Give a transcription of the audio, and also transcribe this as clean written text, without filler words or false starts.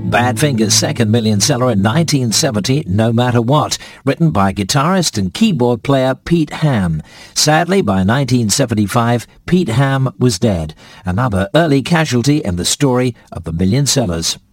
Badfinger's second million seller in 1970, No Matter What, written by guitarist and keyboard player Pete Ham. Sadly, by 1975, Pete Ham was dead, another early casualty in the story of the million sellers.